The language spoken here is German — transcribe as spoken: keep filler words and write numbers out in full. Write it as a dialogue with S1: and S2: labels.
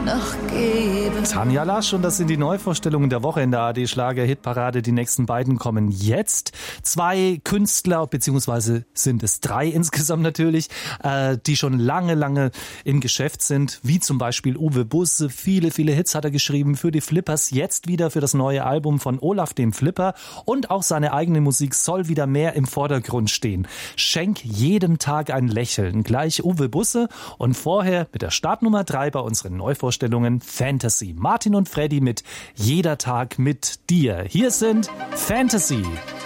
S1: noch gebe.
S2: Tanja Lasch, und das sind die Neuvorstellungen der Woche in der A R D-Schlager-Hitparade. Die nächsten beiden kommen jetzt. Zwei Künstler, beziehungsweise sind es drei insgesamt natürlich, äh, die schon lange, lange im Geschäft sind, wie zum Beispiel Uwe Busse. Viele, viele Hits hat er geschrieben für die Flippers, jetzt wieder für das neue Album von Olaf dem Flipper, und auch seine eigene Musik soll wieder mehr im Vordergrund stehen. Schenk jedem Tag ein Lächeln. Gleich Uwe Busse, und vorher mit der Startnummer drei bei unseren Neuvorstellungen Fantasy. Martin und Freddy mit Jeder Tag mit dir. Hier sind Fantasy.